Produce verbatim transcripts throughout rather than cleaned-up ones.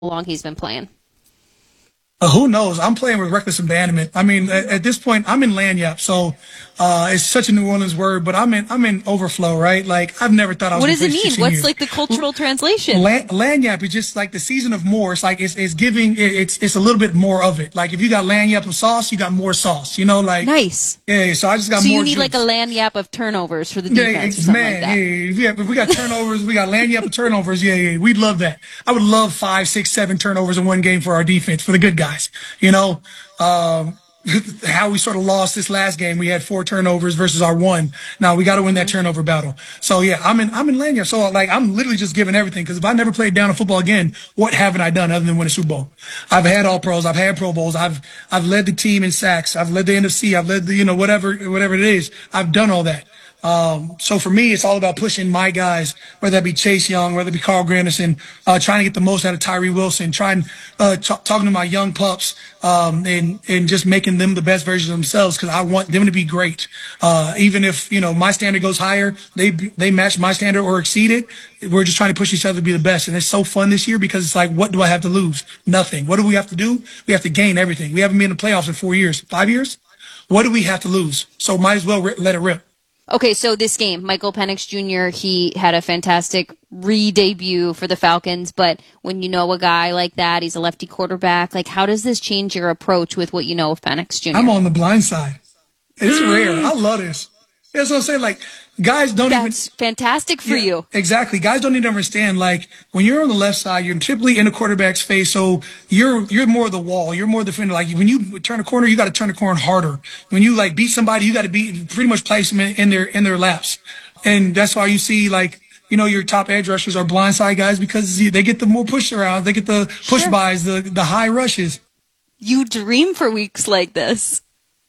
long he's been playing. Uh, who knows? I'm playing with reckless abandonment. I mean, at, at this point, I'm in lanyap, so uh, it's such a New Orleans word, but I'm in I'm in overflow, right? Like I've never thought I was What going to does it play mean? sixteen What's years. like the cultural translation? Lan- lanyap is just like the season of more. It's like it's it's giving it, it's it's a little bit more of it. Like if you got lanyap of sauce, you got more sauce. You know, like Nice. yeah. So I just got So you more need like a juice. lanyap of turnovers for the Yeah, defense or it's, something like man, yeah, that. yeah, yeah. If we got turnovers, we got lanyap of turnovers. Yeah, yeah, we'd love that. I would love five, six, seven turnovers in one game for our defense, for the good guys. You know, um, how we sort of lost this last game. We had four turnovers versus our one. Now we got to win that hmm turnover battle. So yeah, I'm in, I'm in lanyap. So like, I'm literally just giving everything because if I never played down in football again, what haven't I done other than win a Super Bowl? I've had all pros. I've had Pro Bowls. I've, I've led the team in sacks. I've led the N F C. I've led the, you know, whatever, whatever it is. I've done all that. Um, so for me, it's all about pushing my guys, whether that be Chase Young, whether it be Carl Granderson, uh, trying to get the most out of Tyree Wilson, trying, uh, t- talking to my young pups, um, and, and just making them the best version of themselves because I want them to be great. Uh, even if, you know, my standard goes higher, they, they match my standard or exceed it. We're just trying to push each other to be the best. And it's so fun this year because it's like, what do I have to lose? Nothing. What do we have to do? We have to gain everything. We haven't been in the playoffs in four years, five years. What do we have to lose? So might as well ri- let it rip. Okay, so this game, Michael Penix Junior, he had a fantastic re-debut for the Falcons, but when you know a guy like that, he's a lefty quarterback, like how does this change your approach with what you know of Penix I'm Junior? on the blind side. It's rare. I love this. That's what I'm saying. Like, guys don't even. That's fantastic for Yeah, you. exactly. Guys don't even understand. Like, when you're on the left side, you're typically in the quarterback's face, so you're you're more the wall. You're more the defender. Like, when you turn a corner, you got to turn the corner harder. When you like beat somebody, you got to beat pretty much place them in, in their in their laps, and that's why you see like. You know, your top edge rushers are blindside guys because they get the more push around, they get the push Sure. bys, the the high rushes. You dream for weeks like this.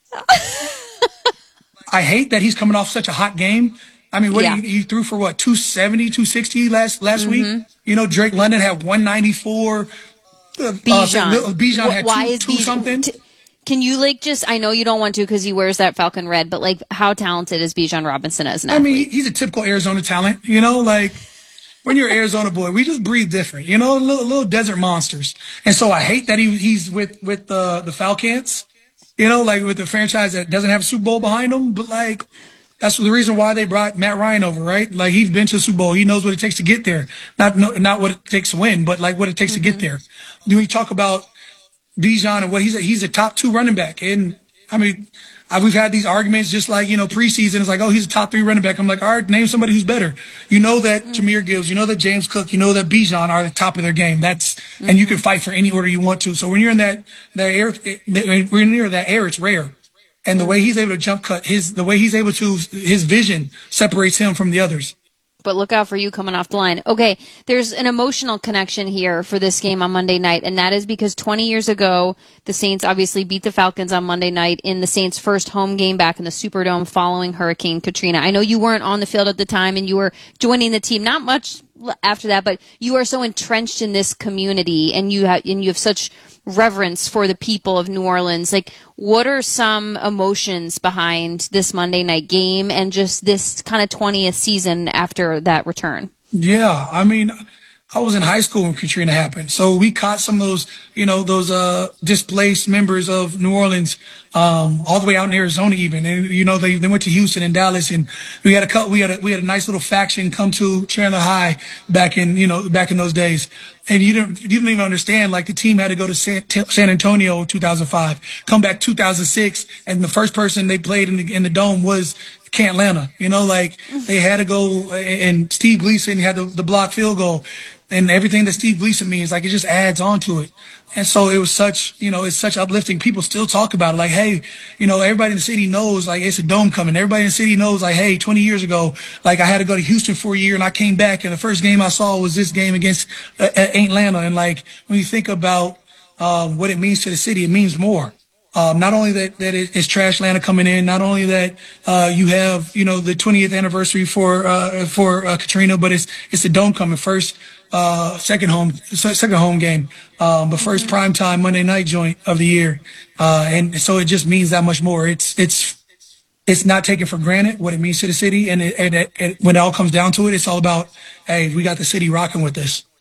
I hate that he's coming off such a hot game. I mean, what Yeah. he, he threw for what, two seventy, two sixty last last week? Mm-hmm. You know, Drake London had one ninety-four. Uh, uh, Bijan. Bijan Wh- had Why two, is two Bijan? something. T- can you like just? I know you don't want to because he wears that Falcon red, but like, how talented is Bijan Robinson as an I mean, athlete? he's a typical Arizona talent. You know, like when you're an Arizona boy, we just breathe different. You know, little, little desert monsters. And so I hate that he he's with with the the Falcons. You know, like with the franchise that doesn't have a Super Bowl behind them, but like. That's the reason why they brought Matt Ryan over, right? Like he's been to the Super Bowl. He knows what it takes to get there. Not no, not what it takes to win, but like what it takes to get Mm-hmm. there. When we talk about Bijan and what he's a, he's a top two running back, and I mean, I, we've had these arguments just like you know preseason. It's like, oh, he's a top three running back. I'm like, all right, name somebody who's better. You know that Jameer Gibbs, you know that James Cook, you know that Bijan are the top of their game. That's and you can Mm-hmm. fight for any order you want to. So when you're in that that air, when you're near that air, it's rare. And the way he's able to jump cut, his the way he's able to, his vision separates him from the others. But look out for you coming off the line. Okay, there's an emotional connection here for this game on Monday night, and that is because twenty years ago, the Saints obviously beat the Falcons on Monday night in the Saints' first home game back in the Superdome following Hurricane Katrina. I know you weren't on the field at the time, and you were joining the team not much after that, but you are so entrenched in this community, and you have and you have such reverence for the people of New Orleans. Like, what are some emotions behind this Monday night game and just this kind of twentieth season after that return? Yeah, I mean, I was in high school when Katrina happened, so we caught some of those, you know, those uh displaced members of New Orleans, um, all the way out in Arizona, even. And you know, they they went to Houston and Dallas, and we had a couple, we had a we had a nice little faction come to Chandler High back in you know back in those days. And you didn't you didn't even understand. Like the team had to go to San, San Antonio in two thousand five, come back two thousand six, and the first person they played in the in the dome was Atlanta. You know, like they had to go, and Steve Gleason had the, the block field goal, and everything that Steve Gleason means, like it just adds on to it. And so it was such, you know, it's such uplifting. People still talk about it, like, hey, you know, everybody in the city knows, like, it's a dome coming. Everybody in the city knows, like, hey, twenty years ago, like, I had to go to Houston for a year, and I came back, and the first game I saw was this game against uh, Atlanta. And like, when you think about um, what it means to the city, it means more. Um, not only that, that it, it's Trash Atlanta coming in, not only that, uh, you have, you know, the twentieth anniversary for, uh, for, uh, Katrina, but it's, it's the dome coming first, uh, second home, second home game, um, but first primetime Monday night joint of the year. Uh, and so it just means that much more. It's, it's, it's not taken for granted what it means to the city. And, it, and it, it, when it all comes down to it, it's all about, hey, we got the city rocking with us.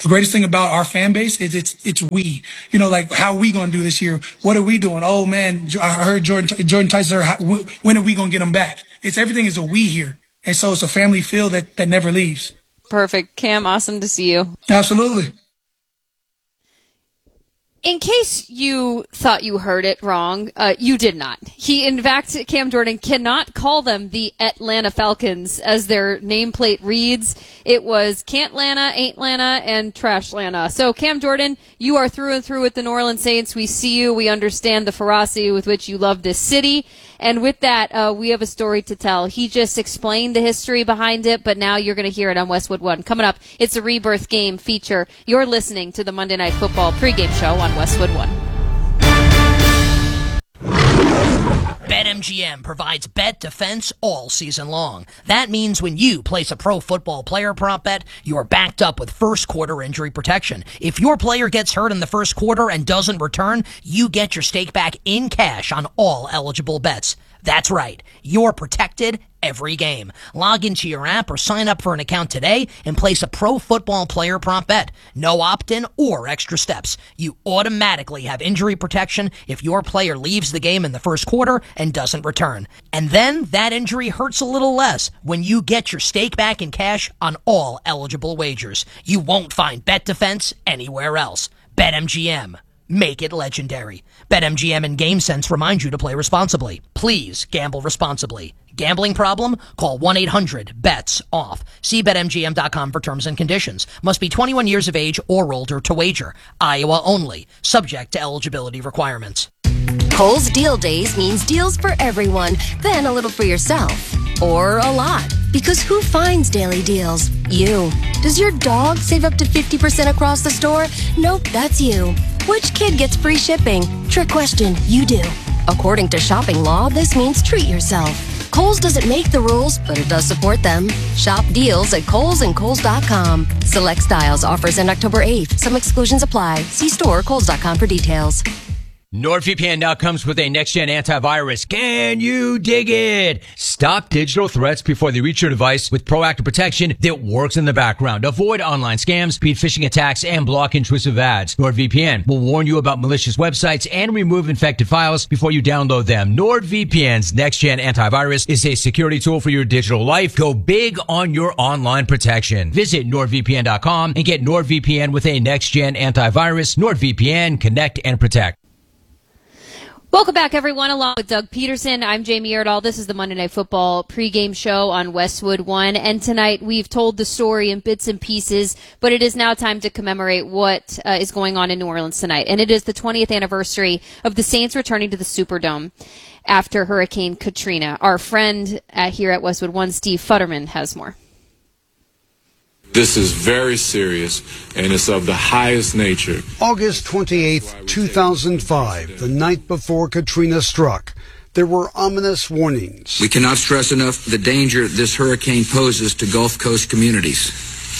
The greatest thing about our fan base is it's it's we. You know, like, how are we going to do this year? What are we doing? Oh, man, I heard Jordan Jordan Tyson. When are we going to get him back? It's everything is a we here. And so it's a family feel that, that never leaves. Perfect. Cam, awesome to see you. Absolutely. In case you thought you heard it wrong, uh, you did not. He, in fact, Cam Jordan cannot call them the Atlanta Falcons as their nameplate reads. It was Can't-Lana, Ain't-Lana, and Trash-Lana. So, Cam Jordan, you are through and through with the New Orleans Saints. We see you. We understand the ferocity with which you love this city. And with that, uh, we have a story to tell. He just explained the history behind it, but now you're going to hear it on Westwood One. Coming up, it's a Rebirth Game feature. You're listening to the Monday Night Football pregame show on Westwood One. BetMGM provides bet defense all season long. That means when you place a pro football player prop bet, you're backed up with first quarter injury protection. If your player gets hurt in the first quarter and doesn't return, you get your stake back in cash on all eligible bets. That's right. You're protected every game. Log into your app or sign up for an account today and place a pro football player prop bet. No opt-in or extra steps. You automatically have injury protection if your player leaves the game in the first quarter and doesn't return. And then that injury hurts a little less when you get your stake back in cash on all eligible wagers. You won't find bet defense anywhere else. BetMGM. Make it legendary. BetMGM and GameSense remind you to play responsibly. Please gamble responsibly. Gambling problem? Call one eight hundred bets off. See Bet M G M dot com for terms and conditions. Must be twenty-one years of age or older to wager. Iowa only. Subject to eligibility requirements. Kohl's Deal Days means deals for everyone, then a little for yourself. Or a lot. Because who finds daily deals? You. Does your dog save up to fifty percent across the store? Nope, that's you. Which kid gets free shipping? Trick question, you do. According to shopping law, this means treat yourself. Kohl's doesn't make the rules, but it does support them. Shop deals at Kohl's and Kohl's dot com. Select styles offers end October eighth. Some exclusions apply. See store or Kohl's dot com for details. NordVPN now comes with a next-gen antivirus. Can you dig it? Stop digital threats before they reach your device with proactive protection that works in the background. Avoid online scams, speed phishing attacks, and block intrusive ads. NordVPN will warn you about malicious websites and remove infected files before you download them. NordVPN's next-gen antivirus is a security tool for your digital life. Go big on your online protection. Visit Nord V P N dot com and get NordVPN with a next-gen antivirus. NordVPN, connect and protect. Welcome back, everyone, along with Doug Peterson. I'm Jamie Erdahl. This is the Monday Night Football pregame show on Westwood One. And tonight we've told the story in bits and pieces, but it is now time to commemorate what uh, is going on in New Orleans tonight. And it is the twentieth anniversary of the Saints returning to the Superdome after Hurricane Katrina. Our friend uh, here at Westwood One, Steve Futterman, has more. This is very serious, and it's of the highest nature. August twenty-eighth, two thousand five, the night before Katrina struck, there were ominous warnings. We cannot stress enough the danger this hurricane poses to Gulf Coast communities.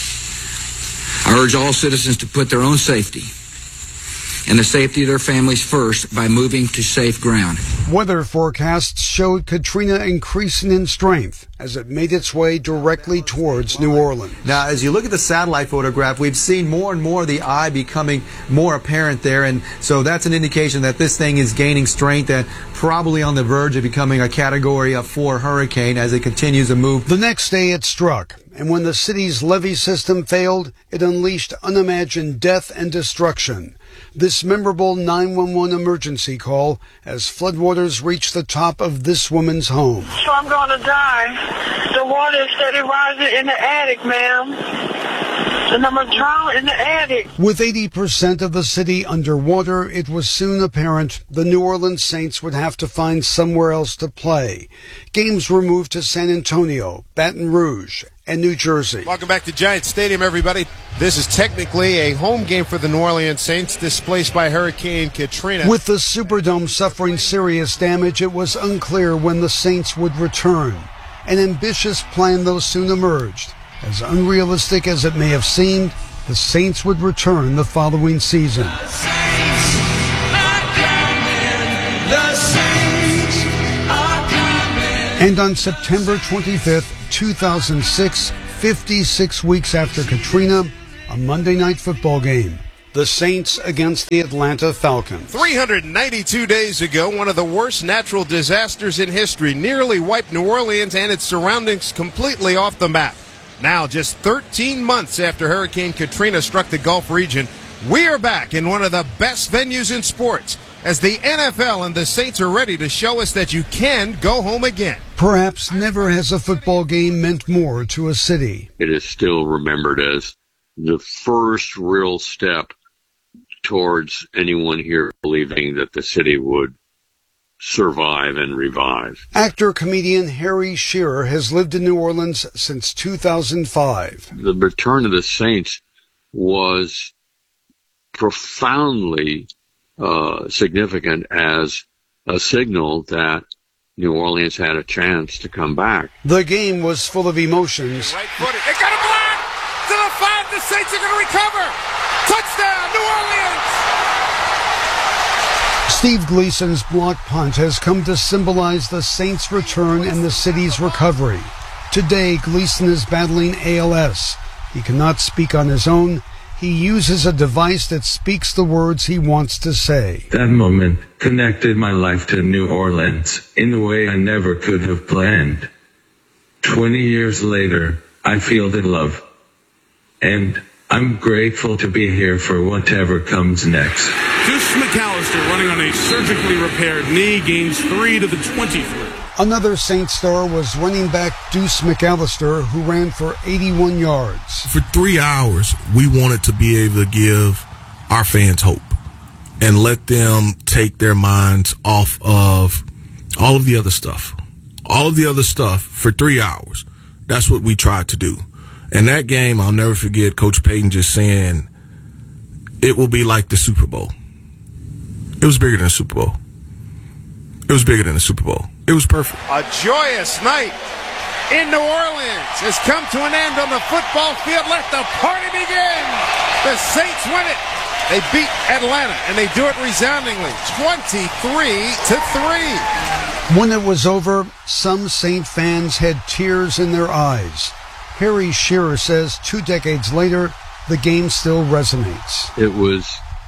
I urge all citizens to put their own safety and the safety of their families first by moving to safe ground. Weather forecasts showed Katrina increasing in strength as it made its way directly towards New Orleans. Now, as you look at the satellite photograph, we've seen more and more of the eye becoming more apparent there, and so that's an indication that this thing is gaining strength and probably on the verge of becoming a Category four hurricane as it continues to move. The next day it struck, and when the city's levee system failed, it unleashed unimagined death and destruction. This memorable nine one one emergency call as floodwaters reached the top of this woman's home. So I'm going to die. The water is steady rising in the attic, ma'am. And I'm going to drown in the attic. With eighty percent of the city underwater, it was soon apparent the New Orleans Saints would have to find somewhere else to play. Games were moved to San Antonio, Baton Rouge, and New Jersey. Welcome back to Giant Stadium, everybody. This is technically a home game for the New Orleans Saints, displaced by Hurricane Katrina. With the Superdome suffering serious damage, it was unclear when the Saints would return. An ambitious plan, though, soon emerged. As unrealistic as it may have seemed, the Saints would return the following season. The Saints are coming. The Saints are coming. And on September twenty-fifth, two thousand six, fifty-six weeks after Katrina, a Monday night football game. The Saints against the Atlanta Falcons. three hundred ninety-two days ago, one of the worst natural disasters in history nearly wiped New Orleans and its surroundings completely off the map. Now, just thirteen months after Hurricane Katrina struck the Gulf region, we are back in one of the best venues in sports, as the N F L and the Saints are ready to show us that you can go home again. Perhaps never has a football game meant more to a city. It is still remembered as the first real step towards anyone here believing that the city would survive and revive. Actor-comedian Harry Shearer has lived in New Orleans since two thousand five. The return of the Saints was profoundly uh, significant as a signal that New Orleans had a chance to come back. The game was full of emotions. Right footed. They got a block! To the five, the Saints are going to recover! Touchdown, New Orleans! Steve Gleason's block punt has come to symbolize the Saints' return and the city's recovery. Today, Gleason is battling A L S. He cannot speak on his own. He uses a device that speaks the words he wants to say. That moment connected my life to New Orleans in a way I never could have planned. Twenty years later, I feel the love. And I'm grateful to be here for whatever comes next. Deuce McAllister running on a surgically repaired knee gains three to the twenty-three. Another Saints star was running back Deuce McAllister, who ran for eighty-one yards. For three hours, we wanted to be able to give our fans hope and let them take their minds off of all of the other stuff. All of the other stuff for three hours. That's what we tried to do. And that game, I'll never forget Coach Payton just saying, it will be like the Super Bowl. It was bigger than the Super Bowl. It was bigger than the Super Bowl. It was perfect. A joyous night in New Orleans has come to an end on the football field. Let the party begin. The Saints win it. They beat Atlanta, and they do it resoundingly, twenty-three to three. When it was over, some Saint fans had tears in their eyes. Harry Shearer says two decades later, the game still resonates. It was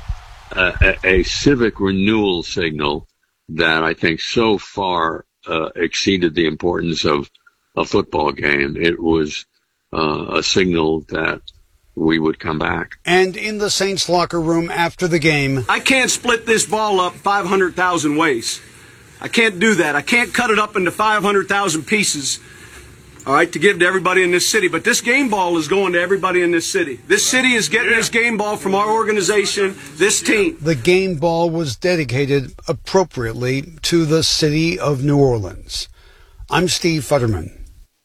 a, a, a civic renewal signal that I think so far uh, exceeded the importance of a football game. It was uh, a signal that we would come back. And in the Saints locker room after the game, I can't split this ball up five hundred thousand ways. I can't do that. I can't cut it up into five hundred thousand pieces, all right, to give to everybody in this city. But this game ball is going to everybody in this city. This city is getting this game ball from our organization, this team. The game ball was dedicated appropriately to the city of New Orleans. I'm Steve Futterman.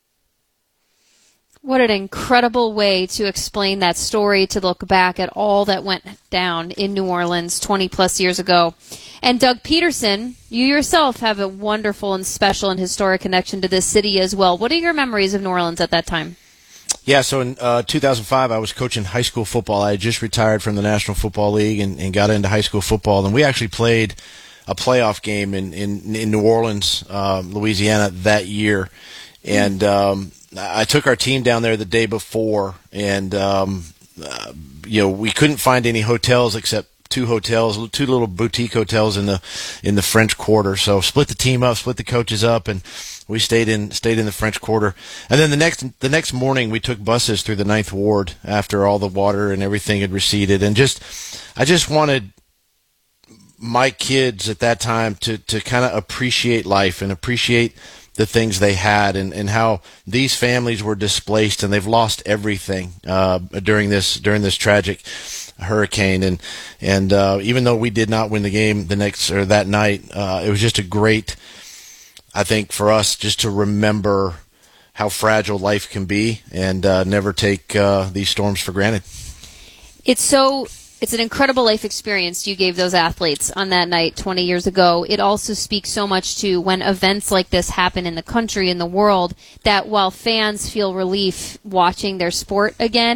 What an incredible way to explain that story, to look back at all that went down in New Orleans twenty plus years ago. And Doug Peterson, you yourself have a wonderful and special and historic connection to this city as well. What are your memories of New Orleans at that time? Yeah, so in uh, two thousand five, I was coaching high school football. I had just retired from the National Football League and, and got into high school football. And we actually played a playoff game in, in, in New Orleans, uh, Louisiana that year. And um, I took our team down there the day before, and um, uh, you know, we couldn't find any hotels except two hotels, two little boutique hotels in the in the French Quarter. So split the team up, split the coaches up, and we stayed in stayed in the French Quarter. And then the next the next morning, we took buses through the Ninth Ward after all the water and everything had receded. And just I just wanted my kids at that time to to kind of appreciate life and appreciate the things they had, and, and how these families were displaced and they've lost everything uh, during this during this tragic hurricane. And and uh, even though we did not win the game the next or that night, uh, it was just a great, I think, for us just to remember how fragile life can be and uh, never take uh, these storms for granted. It's so. It's an incredible life experience you gave those athletes on that night twenty years ago. It also speaks so much to when events like this happen in the country, in the world, that while fans feel relief watching their sport again,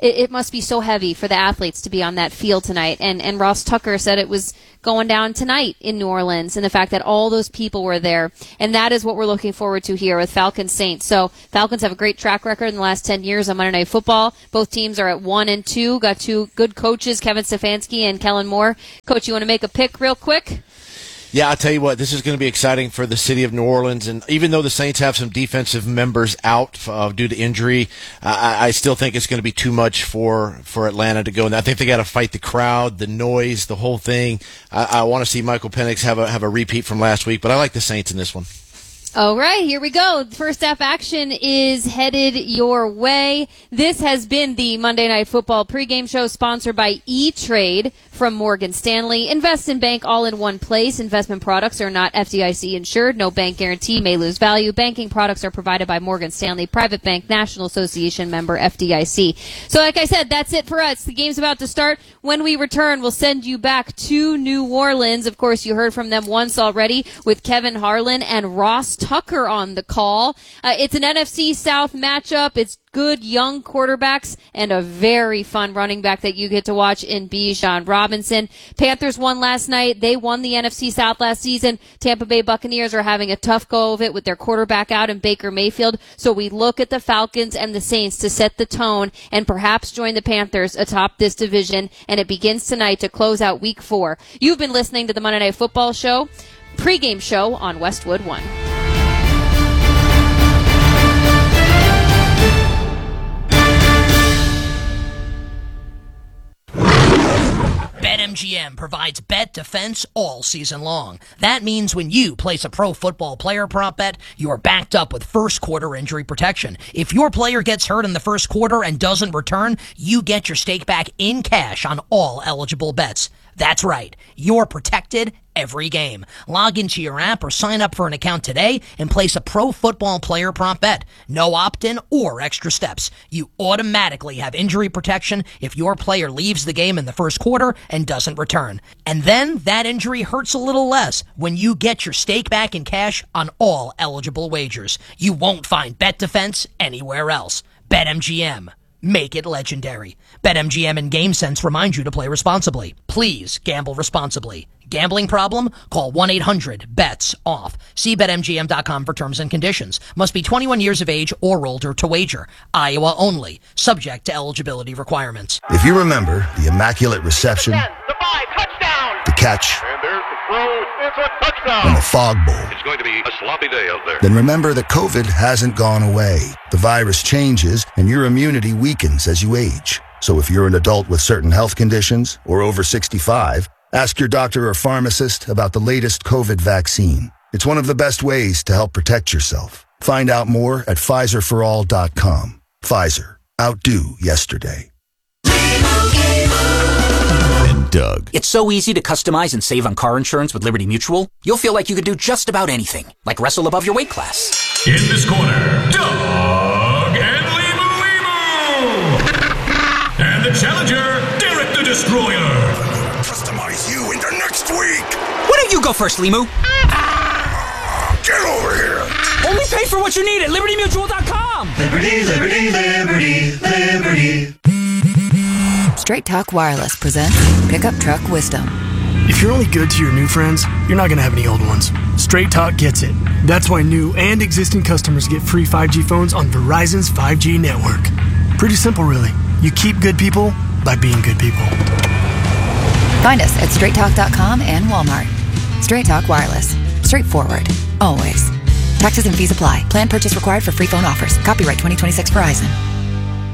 it, it must be so heavy for the athletes to be on that field tonight. And, and Ross Tucker said it was going down tonight in New Orleans, and the fact that all those people were there. And that is what we're looking forward to here with Falcons Saints. So Falcons have a great track record in the last ten years on Monday Night Football. Both teams are at one and two, got two good coaches, Kevin Stefanski and Kellen Moore. Coach, you want to make a pick real quick? Yeah, I'll tell you what, this is going to be exciting for the city of New Orleans. And even though the Saints have some defensive members out uh, due to injury, I, I still think it's going to be too much for, for Atlanta to go. And I think they got to fight the crowd, the noise, the whole thing. I, I want to see Michael Penix have a, have a repeat from last week, but I like the Saints in this one. All right, here we go. First half action is headed your way. This has been the Monday Night Football pregame show sponsored by E-Trade from Morgan Stanley. Invest in bank all in one place. Investment products are not F D I C insured. No bank guarantee, may lose value. Banking products are provided by Morgan Stanley, Private Bank, National Association member F D I C. So like I said, that's it for us. The game's about to start. When we return, we'll send you back to New Orleans. Of course, you heard from them once already with Kevin Harlan and Ross Tucker on the call. Uh, it's an N F C South matchup. It's good young quarterbacks and a very fun running back that you get to watch in Bijan Robinson. Panthers won last night. They won the N F C South last season. Tampa Bay Buccaneers are having a tough go of it with their quarterback out in Baker Mayfield. So we look at the Falcons and the Saints to set the tone and perhaps join the Panthers atop this division. And it begins tonight to close out week four. You've been listening to the Monday Night Football Show, pregame show on Westwood One. BetMGM provides bet defense all season long. That means when you place a pro football player prop bet, you're backed up with first quarter injury protection. If your player gets hurt in the first quarter and doesn't return, you get your stake back in cash on all eligible bets. That's right. You're protected every game. Log into your app or sign up for an account today and place a pro football player prop bet. No opt-in or extra steps. You automatically have injury protection if your player leaves the game in the first quarter and doesn't return. And then that injury hurts a little less when you get your stake back in cash on all eligible wagers. You won't find bet defense anywhere else. BetMGM. Make it legendary. BetMGM and GameSense remind you to play responsibly. Please gamble responsibly. Gambling problem? Call one eight hundred bets off. See Bet M G M dot com for terms and conditions. Must be twenty-one years of age or older to wager. Iowa only. Subject to eligibility requirements. If you remember the Immaculate Reception, The five, touchdown! the catch, And there's the throw. It's a touchdown! and the Fog Bowl, It's going to be a sloppy day out there. then remember that COVID hasn't gone away. The virus changes and your immunity weakens as you age. So if you're an adult with certain health conditions or over sixty-five, ask your doctor or pharmacist about the latest COVID vaccine. It's one of the best ways to help protect yourself. Find out more at Pfizer for all dot com. Pfizer. Outdo yesterday. And Doug. It's so easy to customize and save on car insurance with Liberty Mutual. You'll feel like you could do just about anything, like wrestle above your weight class. In this corner, Doug and Limu Limu! And the challenger, Derek the Destroyer! Customize you into next week! Why don't you go first, Limu? Get over here! Only pay for what you need at Liberty Mutual dot com! Liberty, Liberty, Liberty, Liberty. Straight Talk Wireless presents Pickup Truck Wisdom. If you're only good to your new friends, you're not going to have any old ones. Straight Talk gets it. That's why new and existing customers get free five G phones on Verizon's five G network. Pretty simple, really. You keep good people by being good people. Find us at straight talk dot com and Walmart. Straight Talk Wireless. Straightforward. Always. Taxes and fees apply. Plan purchase required for free phone offers. Copyright twenty twenty-six Verizon.